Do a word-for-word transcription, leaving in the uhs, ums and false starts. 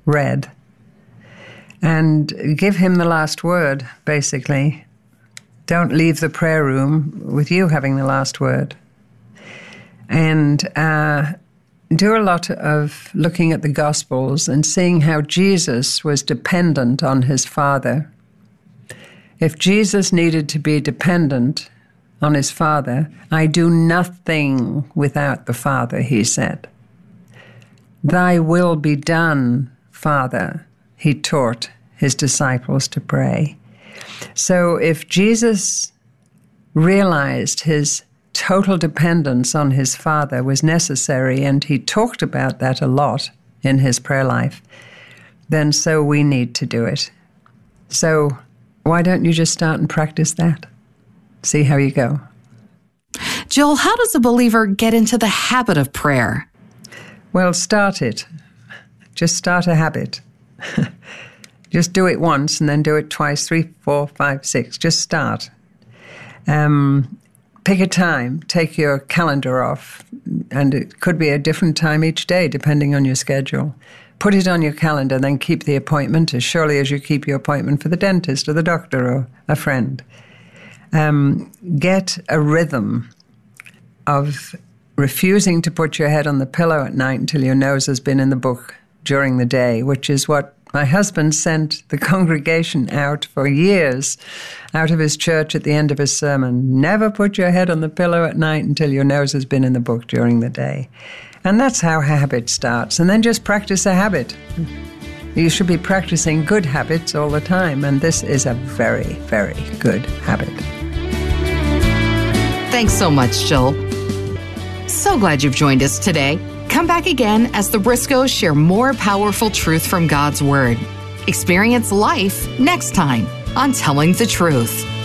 read. And give him the last word, basically. Don't leave the prayer room with you having the last word. And uh, do a lot of looking at the Gospels and seeing how Jesus was dependent on his Father. If Jesus needed to be dependent on his Father, I do nothing without the Father, he said. Thy will be done, Father, he taught his disciples to pray. So if Jesus realized his total dependence on his Father was necessary, and he talked about that a lot in his prayer life, then so we need to do it. So why don't you just start and practice that? See how you go. Joel, how does a believer get into the habit of prayer? Well, start it. Just start a habit. Just do it once and then do it twice, three, four, five, six. Just start. Um, pick a time. Take your calendar off. And it could be a different time each day, depending on your schedule. Put it on your calendar, then keep the appointment as surely as you keep your appointment for the dentist or the doctor or a friend. Um, get a rhythm of refusing to put your head on the pillow at night until your nose has been in the book during the day, which is what my husband sent the congregation out for years out of his church at the end of his sermon. Never put your head on the pillow at night until your nose has been in the book during the day. And that's how a habit starts. And then just practice a habit. You should be practicing good habits all the time. And this is a very, very good habit. Thanks so much, Joel. So glad you've joined us today. Come back again as the Briscoes share more powerful truth from God's Word. Experience life next time on Telling the Truth.